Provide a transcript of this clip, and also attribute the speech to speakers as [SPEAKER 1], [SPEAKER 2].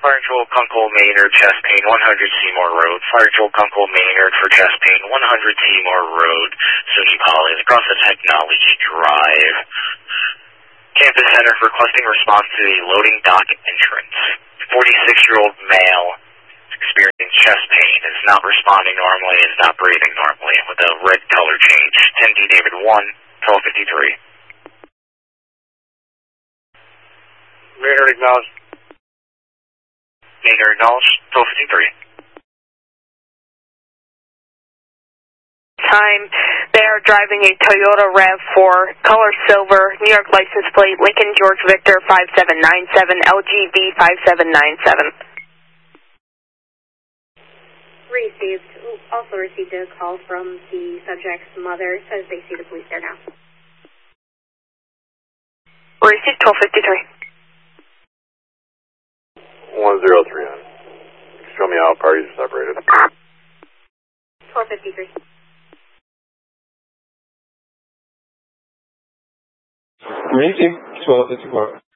[SPEAKER 1] Fire Control Kunkel Maynard, chest pain, 100 Seymour Road. Fire Control Kunkel Maynard for chest pain, 100 Seymour Road, SUNY Poly, across the Technology Drive. Campus Center for requesting response to the loading dock entrance. 46-year-old male experiencing chest pain, is not responding normally, is not breathing normally, with a red color change. 10D David 1, 1253.
[SPEAKER 2] Maynard acknowledged.
[SPEAKER 1] Maynard acknowledged, 1253.
[SPEAKER 3] Time, they are driving a Toyota RAV4, color silver, New York license plate, Lincoln George Victor 5797, LGV 5797.
[SPEAKER 4] Received. Also received a call from the subject's mother. Says they see the police there now.
[SPEAKER 3] Received 1253.
[SPEAKER 2] 1039. Show me how parties are separated.
[SPEAKER 4] 1253.
[SPEAKER 5] Received 1254.